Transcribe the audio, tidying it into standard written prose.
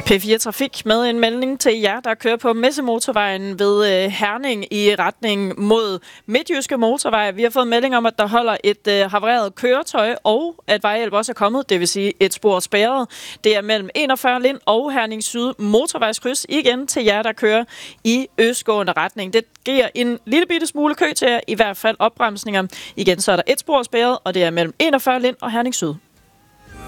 P4 Trafik med en melding til jer, der kører på Messemotorvejen ved Herning i retning mod Midtjyske Motorvej. Vi har fået melding om, at der holder et havareret køretøj, og at vejhjælp også er kommet, det vil sige et spor spærret. Det er mellem 41 Lind og Herning Syd Motorvejskryds igen til jer, der kører i østgående retning. Det giver en lille bitte smule kø til jer, i hvert fald opbremsninger. Igen så er der et spor spærret, og det er mellem 41 Lind og Herning Syd.